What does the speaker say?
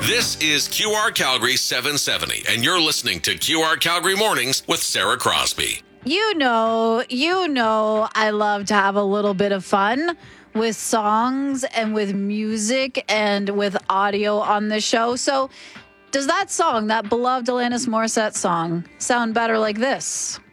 This is QR Calgary 770, and you're listening to QR Calgary Mornings with Sarah Crosby. You know, I love to have a little bit of fun with songs and with music and with audio on the show. So does that song, that beloved Alanis Morissette song, sound better like this?